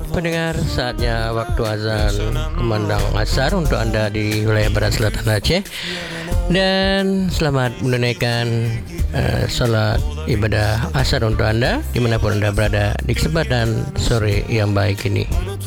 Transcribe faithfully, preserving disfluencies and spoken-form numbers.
Pendengar, saatnya waktu azan kumandang asar untuk anda di wilayah barat selatan Aceh. Dan selamat menunaikan uh, salat ibadah asar untuk anda dimanapun anda berada di kesempatan sore yang baik ini.